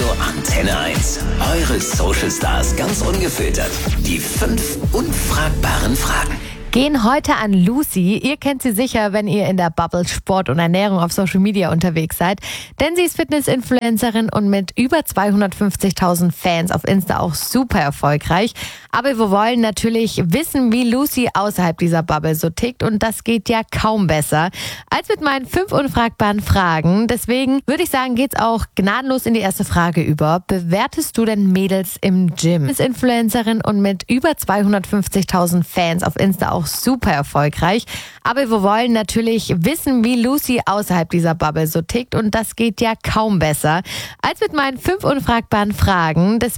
Radio Antenne 1. Eure Social Stars ganz ungefiltert. Die 5 unfragbaren Fragen. Gehen heute an Lucy. Ihr kennt sie sicher, wenn ihr in der Bubble Sport und Ernährung auf Social Media unterwegs seid. Denn sie ist Fitness-Influencerin und mit über 250.000 Fans auf Insta auch super erfolgreich. Aber wir wollen natürlich wissen, wie Lucy außerhalb dieser Bubble so tickt. Und das geht ja kaum besser als mit meinen 5 unfragbaren Fragen. Deswegen würde ich sagen, geht's auch gnadenlos in die erste Frage über. Bewertest du denn Mädels im Gym? Fitness-Influencerin und mit über 250.000 Fans auf Insta auch super erfolgreich. Aber wir wollen natürlich wissen, wie Lucy außerhalb dieser Bubble so tickt. Und das geht ja kaum besser als mit meinen 5 unfragbaren Fragen.